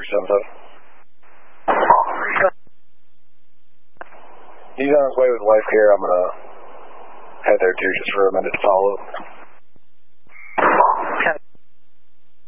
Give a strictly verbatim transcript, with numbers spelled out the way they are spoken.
seven seven. He's on his way with wife care. I'm going to head there too just for a minute to follow up.